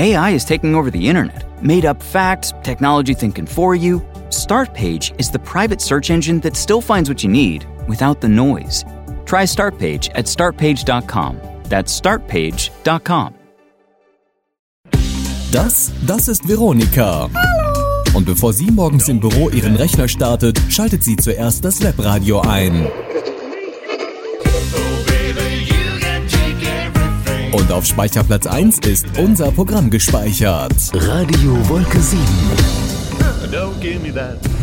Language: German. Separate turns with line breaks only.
AI is taking over the internet. Made up facts, technology thinking for you. Startpage is the private search engine that still finds what you need without the noise. Try Startpage at startpage.com. That's startpage.com.
Das ist Veronika. Hallo. Und bevor sie morgens im Büro ihren Rechner startet, schaltet sie zuerst das Webradio ein. Und auf Speicherplatz 1 ist unser Programm gespeichert.
Radio Wolke 7.
Don't give me that.